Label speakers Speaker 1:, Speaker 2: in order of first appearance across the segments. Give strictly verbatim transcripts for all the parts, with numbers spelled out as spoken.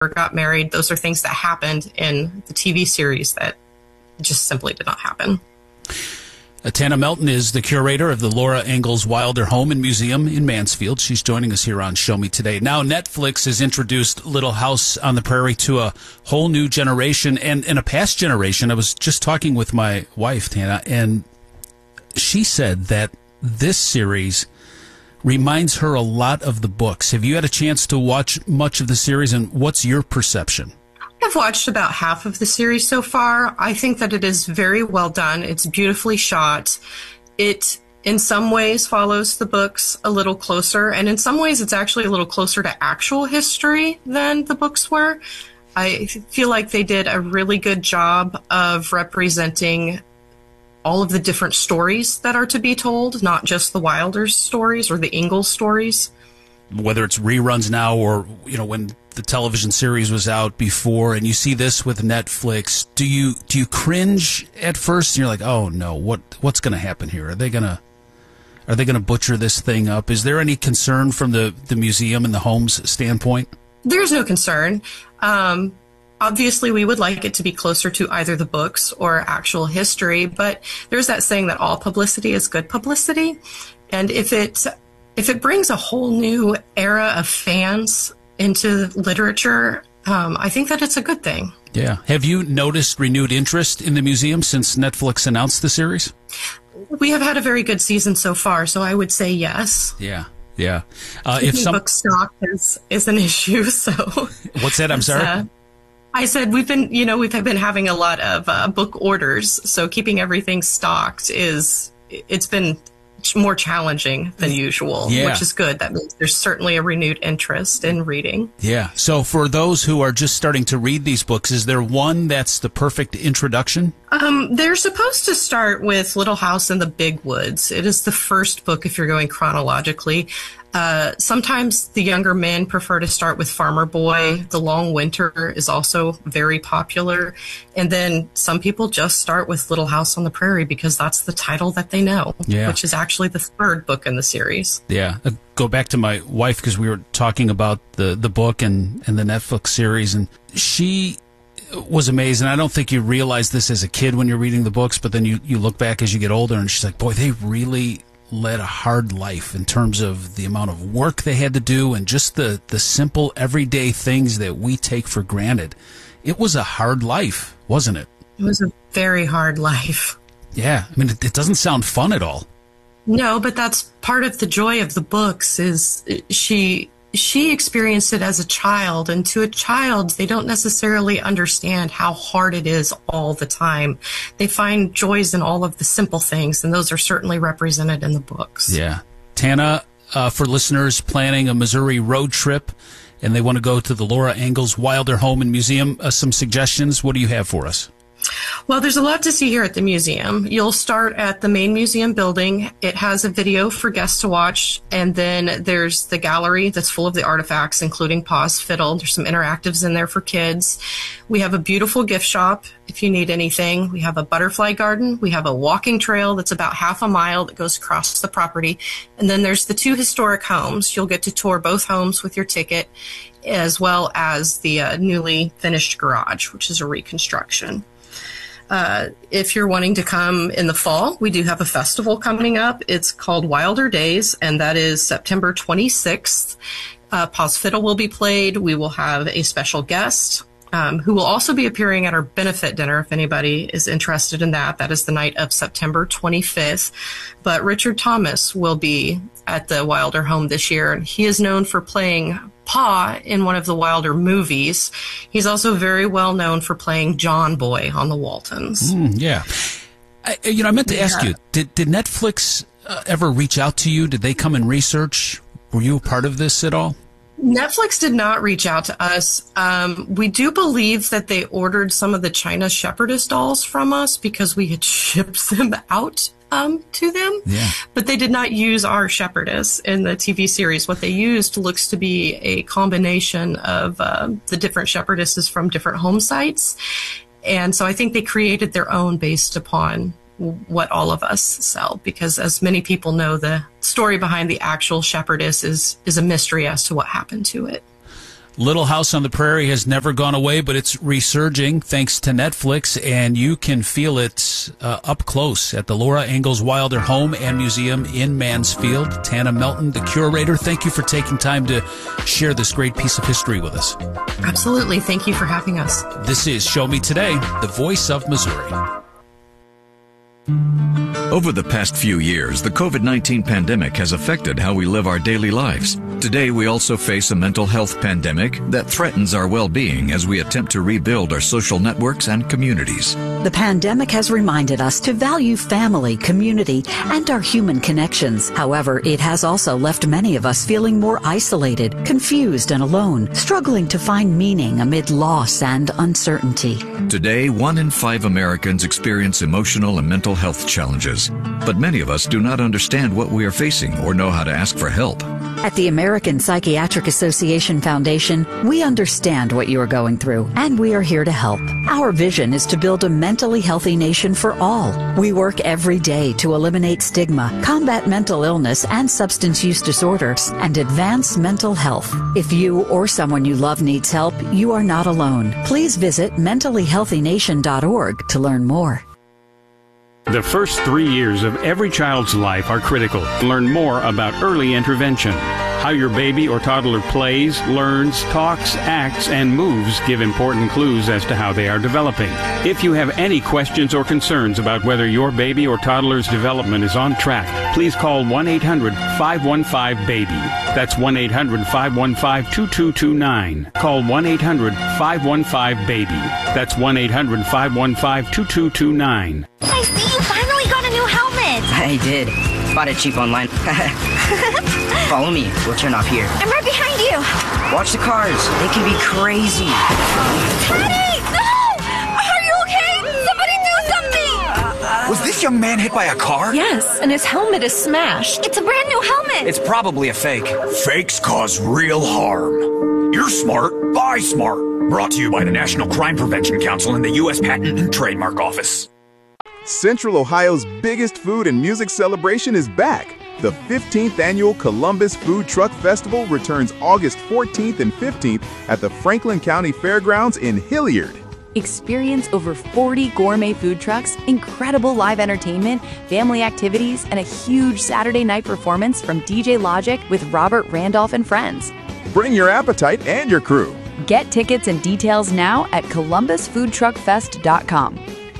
Speaker 1: got married. Those are things that happened in the T V series that just simply did not happen.
Speaker 2: Tana Melton is the curator of the Laura Ingalls Wilder Home and Museum in Mansfield. She's joining us here on Show Me Today. Now, Netflix has introduced Little House on the Prairie to a whole new generation and, and a past generation. I was just talking with my wife, Tana, and she said that this series reminds her a lot of the books. Have you had a chance to watch much of the series, and what's your perception?
Speaker 1: I've watched about half of the series so far. I think that it is very well done. It's beautifully shot. It, in some ways, follows the books a little closer, and in some ways it's actually a little closer to actual history than the books were. I feel like they did a really good job of representing all of the different stories that are to be told, not just the Wilder's stories or the Ingalls stories.
Speaker 2: Whether it's reruns now or, you know, when the television series was out before, and you see this with Netflix, do you do you cringe at first? And you're like, oh no, what what's going to happen here? Are they gonna are they gonna butcher this thing up? Is there any concern from the the museum and the home's standpoint?
Speaker 1: There's no concern. Um, obviously, we would like it to be closer to either the books or actual history, but there's that saying that all publicity is good publicity, and if it if it brings a whole new era of fans into literature, um, I think that it's a good thing.
Speaker 2: Yeah. Have you noticed renewed interest in the museum since Netflix announced the series?
Speaker 1: We have had a very good season so far, so I would say yes.
Speaker 2: Yeah, yeah. Uh, if some
Speaker 1: book stock is, is an issue, so...
Speaker 2: What's that? I'm sorry?
Speaker 1: Uh, I said we've been, you know, we've been having a lot of uh, book orders, so keeping everything stocked is, it's been more challenging than usual,
Speaker 2: yeah.
Speaker 1: which is good. That means there's certainly a renewed interest in reading.
Speaker 2: Yeah. So for those who are just starting to read these books, is there one that's the perfect introduction?
Speaker 1: Um, they're supposed to start with Little House in the Big Woods. It is the first book if you're going chronologically. Uh, sometimes the younger men prefer to start with Farmer Boy. The Long Winter is also very popular. And then some people just start with Little House on the Prairie because that's the title that they know,
Speaker 2: yeah.
Speaker 1: which is actually the third book in the series.
Speaker 2: Yeah. Uh, go back to my wife because we were talking about the, the book and, and the Netflix series, and she was amazed. And I don't think you realize this as a kid when you're reading the books, but then you, you look back as you get older and she's like, boy, they really led a hard life in terms of the amount of work they had to do and just the, the simple everyday things that we take for granted. It was a hard life, wasn't it?
Speaker 1: It was a very hard life.
Speaker 2: Yeah. I mean, it, it doesn't sound fun at all.
Speaker 1: No, but that's part of the joy of the books is she she experienced it as a child, and to a child, they don't necessarily understand how hard it is all the time. They find joys in all of the simple things, and those are certainly represented in the books.
Speaker 2: Yeah. Tana, uh, for listeners planning a Missouri road trip and they want to go to the Laura Ingalls Wilder Home and Museum, uh, some suggestions, what do you have for us?
Speaker 1: Well, there's a lot to see here at the museum. You'll start at the main museum building. It has a video for guests to watch, and then there's the gallery that's full of the artifacts, including Pa's fiddle. There's some interactives in there for kids. We have a beautiful gift shop if you need anything. We have a butterfly garden. We have a walking trail that's about half a mile that goes across the property. And then there's the two historic homes. You'll get to tour both homes with your ticket, as well as the uh, newly finished garage, which is a reconstruction. Uh, if you're wanting to come in the fall, we do have a festival coming up. It's called Wilder Days, and that is September twenty-sixth. Uh, Pa's Fiddle will be played. We will have a special guest um, who will also be appearing at our benefit dinner if anybody is interested in that. That is the night of September twenty-fifth. But Richard Thomas will be at the Wilder home this year, and he is known for playing Pa in one of the Wilder movies. He's also very well known for playing John Boy on the Waltons.
Speaker 2: Mm, yeah. I, you know, I meant to yeah. ask you, did, did Netflix uh, ever reach out to you? Did they come and research? Were you a part of this at all?
Speaker 1: Netflix did not reach out to us. Um, we do believe that they ordered some of the China Shepherdess dolls from us because we had shipped them out um, to them.
Speaker 2: Yeah.
Speaker 1: But they did not use our shepherdess in the T V series. What they used looks to be a combination of uh, the different shepherdesses from different home sites. And so I think they created their own based upon what all of us sell, because as many people know, the story behind the actual shepherdess is is a mystery as to what happened to it.
Speaker 2: Little House on the Prairie has never gone away, but it's resurging thanks to Netflix, and you can feel it uh, up close at the Laura Ingalls Wilder Home and Museum in Mansfield. Tana Melton, the curator, thank you for taking time to share this great piece of history with us.
Speaker 1: Absolutely. Thank you for having us.
Speaker 2: This is Show Me Today, the voice of Missouri.
Speaker 3: Over the past few years, the COVID nineteen pandemic has affected how we live our daily lives. Today, we also face a mental health pandemic that threatens our well-being as we attempt to rebuild our social networks and communities.
Speaker 4: The pandemic has reminded us to value family, community, and our human connections. However, it has also left many of us feeling more isolated, confused, and alone, struggling to find meaning amid loss and uncertainty.
Speaker 3: Today, one in five Americans experience emotional and mental health challenges, but many of us do not understand what we are facing or know how to ask for help.
Speaker 4: At the American Psychiatric Association Foundation, we understand what you are going through, and we are here to help. Our vision is to build a mentally healthy nation for all. We work every day to eliminate stigma, combat mental illness and substance use disorders, and advance mental health. If you or someone you love needs help, you are not alone. Please visit mentally healthy nation dot org to learn more.
Speaker 5: The first three years of every child's life are critical. Learn more about early intervention. How your baby or toddler plays, learns, talks, acts, and moves give important clues as to how they are developing. If you have any questions or concerns about whether your baby or toddler's development is on track, please call one eight hundred five one five baby. That's one eight hundred five one five two two two nine. Call one eight hundred five one five baby. That's one eight hundred five one five two two two nine.
Speaker 6: I see you finally got a new helmet.
Speaker 7: I did. Bought it cheap online. Follow me. We'll turn off here.
Speaker 6: I'm right behind you.
Speaker 7: Watch the cars. They can be crazy.
Speaker 6: Teddy! No! Are you okay? Somebody do something!
Speaker 8: Was this young man hit by a car?
Speaker 9: Yes, and his helmet is smashed.
Speaker 6: It's a brand new helmet.
Speaker 8: It's probably a fake. Fakes cause real harm. You're smart. Buy smart. Brought to you by the National Crime Prevention Council and the U S Patent and Trademark Office.
Speaker 10: Central Ohio's biggest food and music celebration is back. The fifteenth Annual Columbus Food Truck Festival returns August fourteenth and fifteenth at the Franklin County Fairgrounds in Hilliard.
Speaker 11: Experience over forty gourmet food trucks, incredible live entertainment, family activities, and a huge Saturday night performance from D J Logic with Robert Randolph and friends.
Speaker 10: Bring your appetite and your crew.
Speaker 11: Get tickets and details now at columbus food truck fest dot com.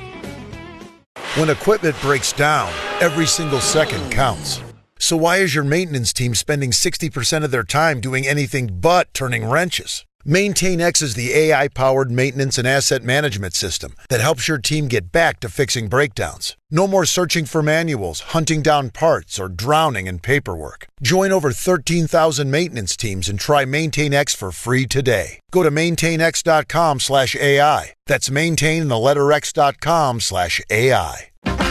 Speaker 12: When equipment breaks down, every single second counts. So why is your maintenance team spending sixty percent of their time doing anything but turning wrenches? MaintainX is the A I-powered maintenance and asset management system that helps your team get back to fixing breakdowns. No more searching for manuals, hunting down parts, or drowning in paperwork. Join over thirteen thousand maintenance teams and try MaintainX for free today. Go to maintainx.com slash AI. That's maintain the letter X dot com slash AI.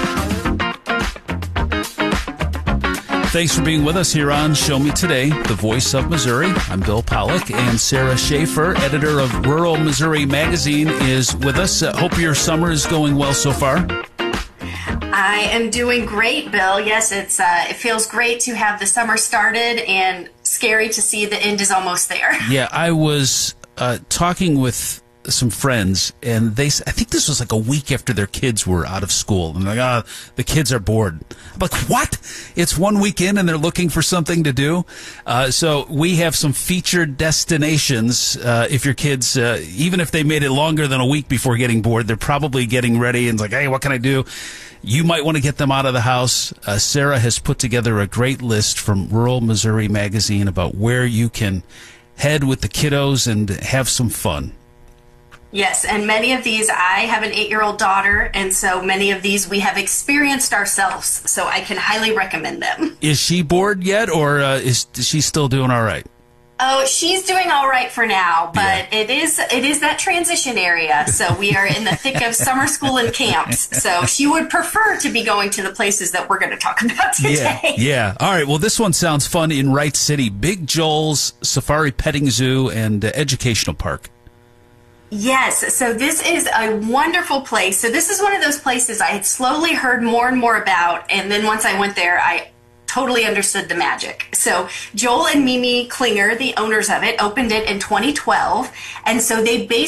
Speaker 2: Thanks for being with us here on Show Me Today, the voice of Missouri. I'm Bill Pollock, and Sarah Schaefer, editor of Rural Missouri Magazine, is with us. Uh, hope your summer is going well so far.
Speaker 13: I am doing great, Bill. Yes, it's uh, it feels great to have the summer started and scary to see the end is almost there.
Speaker 2: Yeah, I was uh, talking with some friends, and they I think this was like a week after their kids were out of school, and they're like, ah, oh, the kids are bored. I'm like, what? It's one week in and they're looking for something to do. Uh, so we have some featured destinations. Uh, if your kids, uh, even if they made it longer than a week before getting bored, they're probably getting ready and it's like, hey, what can I do? You might want to get them out of the house. Uh, Sarah has put together a great list from Rural Missouri Magazine about where you can head with the kiddos and have some fun.
Speaker 13: Yes, and many of these, I have an eight-year-old daughter, and so many of these we have experienced ourselves, so I can highly recommend them.
Speaker 2: Is she bored yet, or uh, is she still doing all right?
Speaker 13: Oh, she's doing all right for now, but yeah. it is it is that transition area, so we are in the thick of summer school and camps, so she would prefer to be going to the places that we're going to talk about today.
Speaker 2: Yeah, yeah. All right, well, this one sounds fun in Wright City. Big Joel's Safari Petting Zoo and uh, Educational Park.
Speaker 13: Yes, so this is a wonderful place. So this is one of those places I had slowly heard more and more about, and then once I went there, I totally understood the magic. So Joel and Mimi Klinger, the owners of it, opened it in twenty twelve. And so they basically